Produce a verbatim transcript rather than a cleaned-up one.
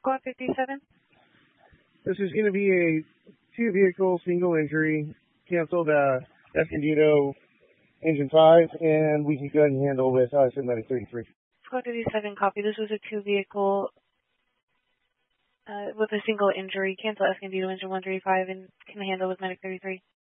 Squad fifty-seven. This is going to be a two-vehicle single injury, canceled uh, Escondido Engine five, and we can go ahead and handle with uh, Medic thirty-three. Squad fifty-seven, copy. This was a two-vehicle uh, with a single injury, cancel Escondido Engine one thirty-five, and can handle with Medic thirty-three.